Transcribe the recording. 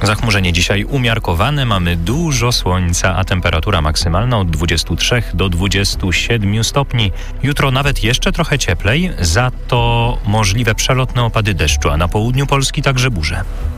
Zachmurzenie dzisiaj umiarkowane, mamy dużo słońca, a temperatura maksymalna od 23 do 27 stopni. Jutro nawet jeszcze trochę cieplej, za to możliwe przelotne opady deszczu, a na południu Polski także burze.